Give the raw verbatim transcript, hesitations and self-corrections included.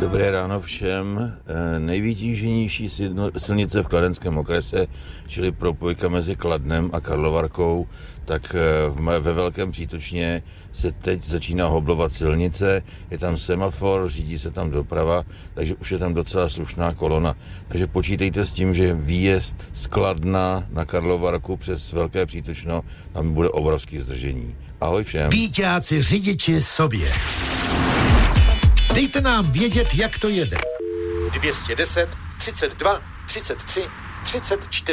Dobré ráno všem. Nejvytíženější silnice v Kladenském okrese, čili propojka mezi Kladnem a Karlovarkou, tak ve Velkém Přítočně se teď začíná hoblovat silnice, je tam semafor, řídí se tam doprava, takže už je tam docela slušná kolona. Takže počítejte s tím, že výjezd z Kladna na Karlovarku přes Velké Přítočno, tam bude obrovský zdržení. Ahoj všem. Píťáci řidiči sobě. Dejte nám vědět, jak to jede. dvě stě deset, třicet dva, třicet tři, třicet čtyři.